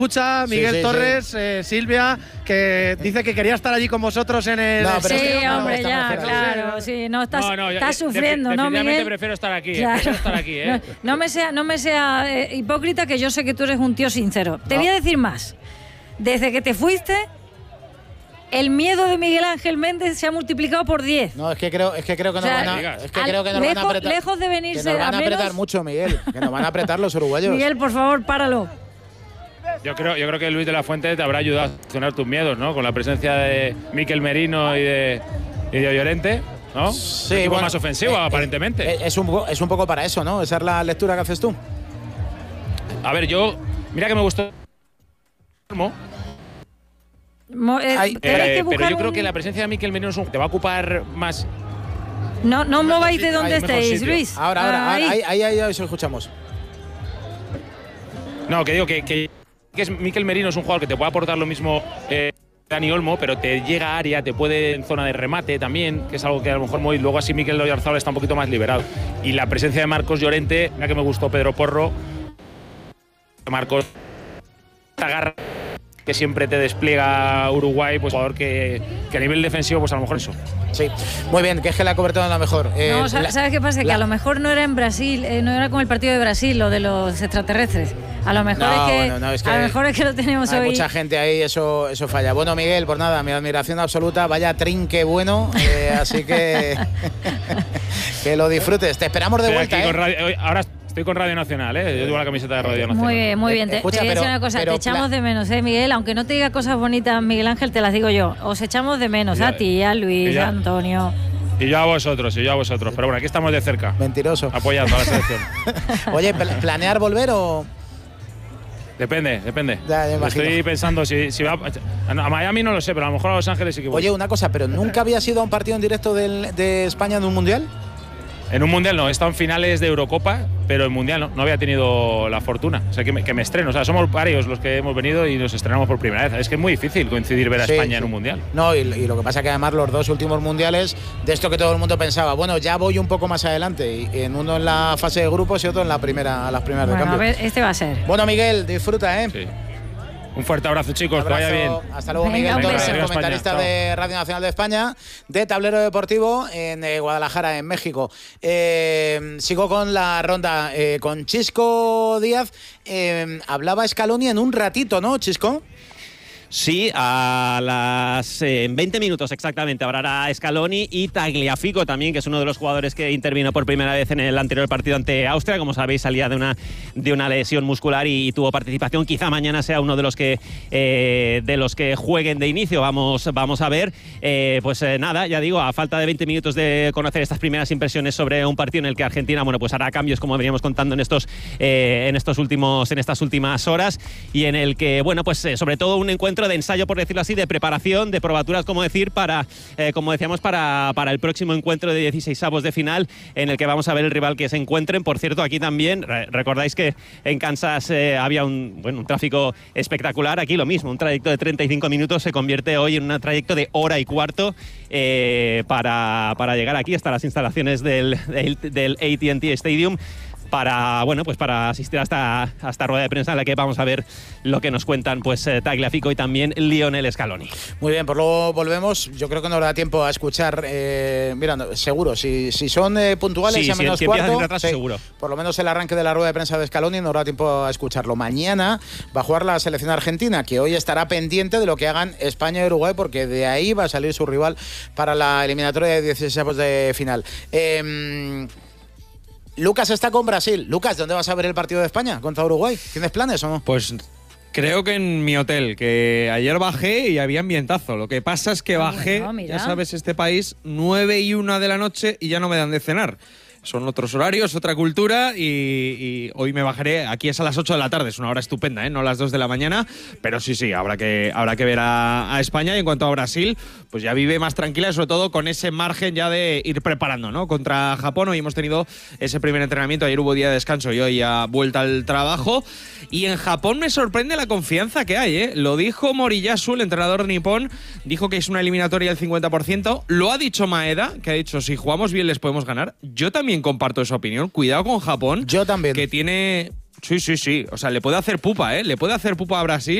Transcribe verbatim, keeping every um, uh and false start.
Escucha Miguel sí, sí, Torres, sí. Eh, Silvia, que dice que quería estar allí con vosotros en el... No, pero sí, es que no, hombre, no, ya, estamos claro, sí, no, estás, No, no, yo- estás de- sufriendo, de- ¿no, definitivamente Miguel? prefiero estar aquí, eh, Claro. prefiero estar aquí, ¿eh? No, no me sea, no me sea eh, hipócrita, que yo sé que tú eres un tío sincero. Te No. voy a decir más. Desde que te fuiste, el miedo de Miguel Ángel Méndez se ha multiplicado por diez. No, es que creo, es que creo que O nos sea, van a, es que al- creo que nos lejos, van a apretar. lejos de Que venirse nos van a a apretar menos. mucho, Miguel. Que nos van a apretar los uruguayos. Miguel, por favor, páralo. Yo creo, yo creo que Luis de la Fuente te habrá ayudado a gestionar tus miedos, ¿no? Con la presencia de Mikel Merino y de, y de Llorente, ¿no? Sí, Un equipo bueno, más ofensivo, eh, aparentemente. eh, Es un, poco- es un poco para eso, ¿no? Esa es la lectura que haces tú. A ver, yo. Mira que me gustó. Mo- eh, Ay, tenéis Eh, que pero buscar yo creo un- que la presencia de Mikel Merino es un, te va a ocupar más. No, no os mováis de sitio, donde hay mejor estéis, sitio. Luis. Ahora, ahora, Ahí. ahora, ahí, ahí, ahí, ahí os escuchamos. No, que digo que, que, que es, Mikel Merino es un jugador que te puede aportar lo mismo eh, Dani Olmo, pero te llega a área, te puede en zona de remate también, que es algo que a lo mejor muy. Luego así Mikel Oyarzabal está un poquito más liberado. Y la presencia de Marcos Llorente, mira que me gustó Pedro Porro. Marcos, esta garra que siempre te despliega Uruguay, pues jugador que, que a nivel defensivo, pues a lo mejor eso. Sí, muy bien, que es que la cobertura no es la mejor. Eh, No, sa- la- ¿sabes qué pasa? Que la- a lo mejor no era en Brasil, eh, no era como el partido de Brasil, lo de los extraterrestres. A lo mejor, No, es, que, bueno, no, es que a lo mejor es que lo tenemos Hay hoy. mucha gente ahí, eso, eso falla. Bueno, Miguel, pues nada, mi admiración absoluta, vaya trinque bueno, eh, así que que lo disfrutes. Te esperamos de Estoy vuelta, aquí ¿eh? con Radio- hoy- ahora estoy con Radio Nacional, ¿eh? Yo llevo la camiseta de Radio Nacional. Muy bien, muy bien. Te, Escucha, te voy a decir pero- una cosa, pero te echamos la- de menos, ¿eh, Miguel? Aunque no te diga cosas bonitas, Miguel Ángel, te las digo yo. Os echamos de menos Ya, a ti, a Luis, ya. a Antonio. Y yo a vosotros, y yo a vosotros. Pero bueno, aquí estamos de cerca, Mentiroso. apoyando a la selección. Oye, pla- ¿planear volver o...? Depende, depende. Ya, ya imagino. Estoy pensando si, si va a Miami no lo sé, pero a lo mejor a Los Ángeles sí que voy. Oye, una cosa, ¿pero nunca había sido un partido en directo del- de España en un Mundial? En un mundial no, he estado en finales de Eurocopa, pero en mundial no, no había tenido la fortuna. O sea, que me, que me estreno. O sea, somos varios los que hemos venido y nos estrenamos por primera vez. Es que es muy difícil coincidir ver a Sí, España sí. en un mundial. No, y, y lo que pasa que además los dos últimos mundiales, de esto que todo el mundo pensaba, bueno, ya voy un poco más adelante, y en uno en la fase de grupos y otro en la primera, a las primeras de Bueno, a cambio. ver, este va a ser. Bueno, Miguel, disfruta, ¿eh? Sí. Un fuerte abrazo, chicos. Abrazo. Que vaya bien. Hasta luego, Venga, Miguel un Torres, beso. España. comentarista Chao. de Radio Nacional de España, de Tablero Deportivo en eh, Guadalajara, en México. Eh, sigo con la ronda eh, con Chisco Díaz. Eh, hablaba Scaloni en un ratito, ¿no, Chisco? Sí, a las eh, en veinte minutos exactamente hablará Scaloni y Tagliafico también, que es uno de los jugadores que intervino por primera vez en el anterior partido ante Austria. Como sabéis, salía de una, de una lesión muscular y, y tuvo participación. Quizá mañana sea uno de los que eh, de los que jueguen de inicio. Vamos, vamos a ver. Eh, pues eh, nada, ya digo, a falta de veinte minutos de conocer estas primeras impresiones sobre un partido en el que Argentina, bueno, pues hará cambios, como veníamos contando en estos, eh, en estos últimos, en estas últimas horas, y en el que, bueno, pues eh, sobre todo un encuentro de ensayo, por decirlo así, de preparación, de probaturas, como decir, para, eh, como decíamos, para, para el próximo encuentro de dieciseisavos de final, en el que vamos a ver el rival que se encuentren. Por cierto, aquí también, re- recordáis que en Kansas eh, había un, bueno, un tráfico espectacular. Aquí lo mismo, un trayecto de treinta y cinco minutos se convierte hoy en un trayecto de hora y cuarto eh, para, para llegar aquí hasta las instalaciones del, del, del A T and T Stadium, para, bueno, pues para asistir a esta, a esta rueda de prensa en la que vamos a ver lo que nos cuentan pues eh, Tagliafico y también Lionel Scaloni. Muy bien, pues luego volvemos. Yo creo que nos da tiempo a escuchar, eh, mira, no, seguro, si, si son eh, puntuales Sí, y a si- menos si empiezan cuarto, sin retraso, seguro. por lo menos el arranque de la rueda de prensa de Scaloni nos da tiempo a escucharlo. Mañana va a jugar la selección argentina, que hoy estará pendiente de lo que hagan España y Uruguay, porque de ahí va a salir su rival para la eliminatoria de dieciseisavos de final. Eh, Lucas está con Brasil. Lucas, ¿dónde vas a ver el partido de España contra Uruguay? ¿Tienes planes o no? Pues creo que en mi hotel, que ayer bajé y había ambientazo. Lo que pasa es que Ah, bajé, bueno, mira. ya sabes, este país, nueve y una de la noche y ya no me dan de cenar. Son otros horarios, otra cultura y, y hoy me bajaré. Aquí es a las ocho de la tarde, es una hora estupenda, ¿eh? No a las dos de la mañana, pero sí, sí, habrá que, habrá que ver a, a España. Y en cuanto a Brasil, pues ya vive más tranquila y sobre todo con ese margen ya de ir preparando, ¿no? Contra Japón hoy hemos tenido ese primer entrenamiento, ayer hubo día de descanso y hoy ya vuelta al trabajo. Y en Japón me sorprende la confianza que hay, ¿eh? Lo dijo Moriyasu, el entrenador nipón, dijo que es una eliminatoria del cincuenta por ciento. Lo ha dicho Maeda, que ha dicho, si jugamos bien les podemos ganar. Yo también comparto esa opinión. Cuidado con Japón. Yo también. Que tiene Sí, sí, sí. O sea, le puede hacer pupa, ¿eh? Le puede hacer pupa a Brasil.